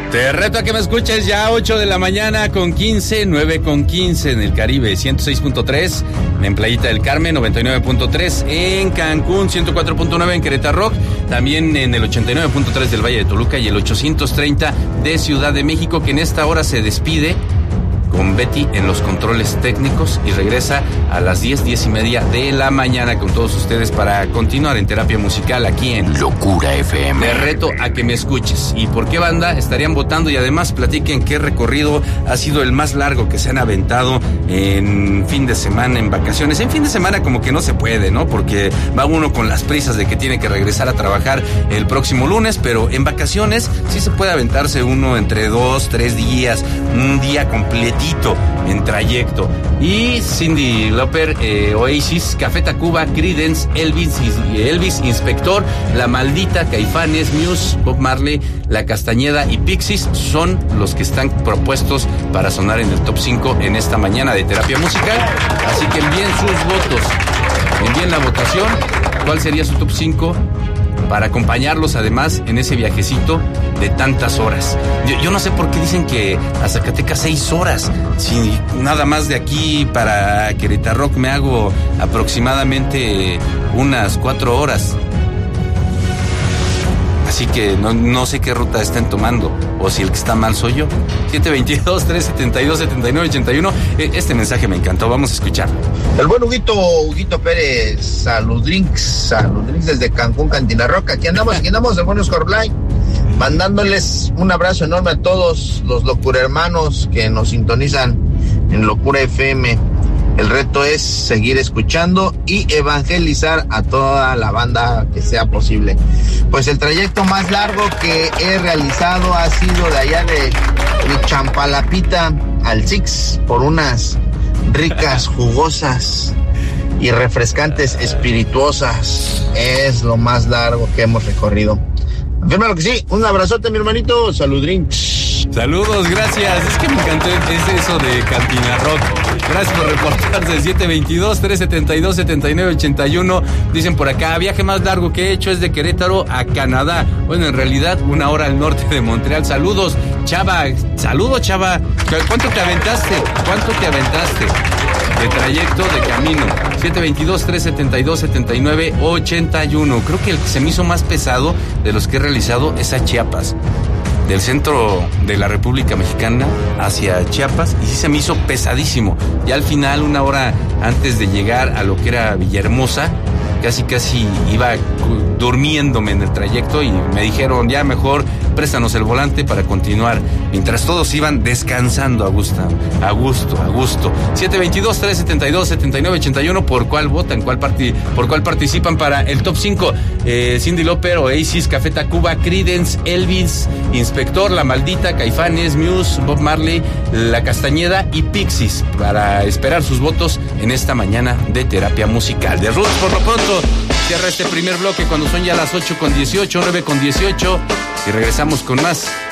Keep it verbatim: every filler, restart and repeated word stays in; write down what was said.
Te reto a que me escuches ya, ocho de la mañana con quince, nueve con quince en el Caribe, ciento seis punto tres en Playita del Carmen, noventa y nueve punto tres en Cancún, ciento cuatro punto nueve en Querétaro, también en el ochenta y nueve punto tres del Valle de Toluca y el ochocientos treinta de Ciudad de México, que en esta hora se despide con Betty en los controles técnicos y regresa a las diez, diez y media de la mañana con todos ustedes para continuar en terapia musical aquí en Locura F M. Te reto a que me escuches. ¿Y por qué banda estarían votando? Y además platiquen qué recorrido ha sido el más largo que se han aventado en fin de semana, en vacaciones. En fin de semana como que no se puede, ¿no? Porque va uno con las prisas de que tiene que regresar a trabajar el próximo lunes, pero en vacaciones sí se puede aventarse uno entre dos, tres días, un día completito en trayecto. Y Cyndi Lauper, eh, Oasis, Café Tacuba, Creedence, Elvis, Elvis, Inspector, La Maldita, Caifanes, Muse, Bob Marley, La Castañeda y Pixies son los que están propuestos para sonar en el top cinco en esta mañana de terapia musical. Así que envíen sus votos, envíen la votación. ¿Cuál sería su top cinco? Para acompañarlos además en ese viajecito de tantas horas. Yo, yo no sé por qué dicen que a Zacatecas seis horas. Si nada más de aquí para Querétaro me hago aproximadamente unas cuatro horas. Así que no, no sé qué ruta estén tomando, o si el que está mal soy yo. siete veintidós, trescientos setenta y dos, setenta y nueve ochenta y uno. Este mensaje me encantó, vamos a escuchar. El buen Huguito, Huguito Pérez, salud drinks, salud drinks desde Cancún, Cantina Roca. Aquí andamos, aquí andamos, el buen Oscar Blay, mandándoles un abrazo enorme a todos los locura hermanos que nos sintonizan en Locura F M. El reto es seguir escuchando y evangelizar a toda la banda que sea posible. Pues el trayecto más largo que he realizado ha sido de allá de, de Champalapita al Six por unas ricas, jugosas y refrescantes espirituosas. Es lo más largo que hemos recorrido. Afírmalo que sí. Un abrazote, mi hermanito. Salud, drinks. Saludos, gracias. Es que me encantó es eso de Cantina Rock. Gracias por reportarse. siete veintidós, trescientos setenta y dos, setenta y nueve ochenta y uno. Dicen por acá, viaje más largo que he hecho es de Querétaro a Canadá. Bueno, en realidad, una hora al norte de Montreal. Saludos, Chava. Saludos, Chava. ¿Cuánto te aventaste? ¿Cuánto te aventaste de trayecto, de camino? siete veintidós, trescientos setenta y dos, setenta y nueve ochenta y uno. Creo que el que se me hizo más pesado de los que he realizado es a Chiapas. Del centro de la República Mexicana hacia Chiapas, y sí se me hizo pesadísimo. Ya al final, una hora antes de llegar a lo que era Villahermosa, casi casi iba durmiéndome en el trayecto y me dijeron, ya mejor préstanos el volante para continuar, mientras todos iban descansando a gusto, a gusto, a gusto. siete veintidós, trescientos setenta y dos, setenta y nueve ochenta y uno, ¿por cuál votan? ¿Cuál parti- ¿Por cuál participan para el top cinco? Eh, Cyndi Lauper, Oasis, Café Tacuba, Creedence, Elvis, Inspector, La Maldita, Caifanes, Muse, Bob Marley, La Castañeda y Pixies, para esperar sus votos en esta mañana de terapia musical. The Roots, por lo pronto, cierra este primer bloque cuando son ya las ocho con dieciocho, nueve con dieciocho, y regresamos con más